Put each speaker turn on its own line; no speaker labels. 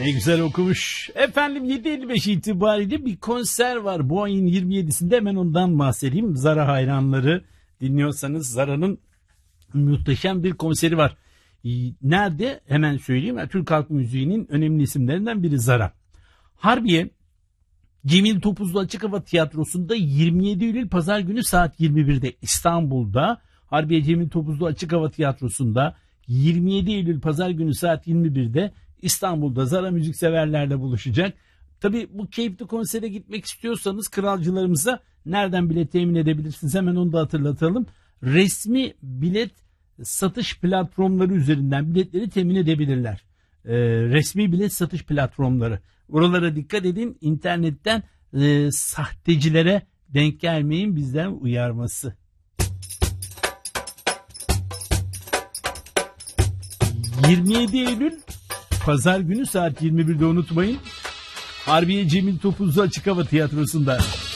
Ne güzel okumuş. Efendim 7.55 itibariyle bir konser var. Bu ayın 27'sinde hemen ondan bahsedeyim. Zara hayranları dinliyorsanız Zara'nın muhteşem bir konseri var. Nerede? Hemen söyleyeyim. Türk halk müziğinin önemli isimlerinden biri Zara. Harbiye Cemil Topuzlu Açık Hava Tiyatrosu'nda 27 Eylül Pazar günü saat 21'de İstanbul'da. Harbiye Cemil Topuzlu Açık Hava Tiyatrosu'nda 27 Eylül Pazar günü saat 21'de İstanbul'da Zara müzikseverlerle buluşacak. Tabii bu keyifli konsere gitmek istiyorsanız kralcılarımıza nereden bilet temin edebilirsiniz? Hemen onu da hatırlatalım. Resmi bilet satış platformları üzerinden biletleri temin edebilirler. Resmi bilet satış platformları. Oralara dikkat edin. İnternetten sahtecilere denk gelmeyin, bizden uyarması. 27 Eylül Pazar günü saat 21'de unutmayın. Harbiye Cemil Topuzlu Açık Hava Tiyatrosu'nda.